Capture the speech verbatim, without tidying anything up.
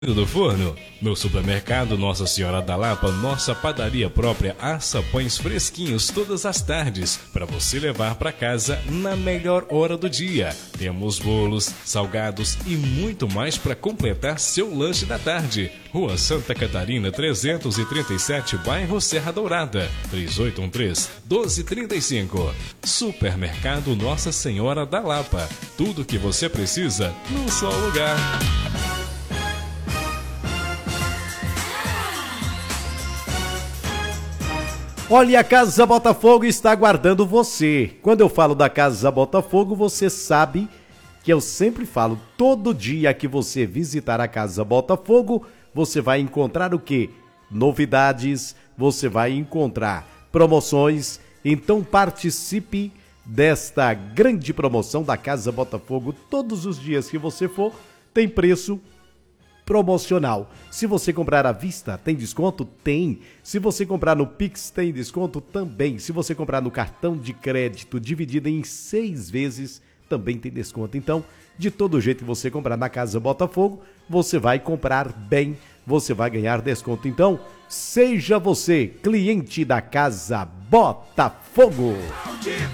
Do forno. No supermercado Nossa Senhora da Lapa, nossa padaria própria assa pães fresquinhos todas as tardes para você levar para casa na melhor hora do dia. Temos bolos, salgados e muito mais para completar seu lanche da tarde. Rua Santa Catarina trezentos e trinta e sete, bairro Serra Dourada, três oito um três, um dois três cinco. Supermercado Nossa Senhora da Lapa. Tudo que você precisa num só lugar. Olha, a Casa Botafogo está aguardando você. Quando eu falo da Casa Botafogo, você sabe que eu sempre falo, todo dia que você visitar a Casa Botafogo, você vai encontrar o quê? Novidades, você vai encontrar promoções. Então participe desta grande promoção da Casa Botafogo. Todos os dias que você for, tem preço promocional. Se você comprar à vista, tem desconto? Tem. Se você comprar no Pix, tem desconto? Também. Se você comprar no cartão de crédito dividido em seis vezes, também tem desconto. Então, de todo jeito que você comprar na Casa Botafogo, você vai comprar bem, você vai ganhar desconto. Então, seja você cliente da Casa Botafogo.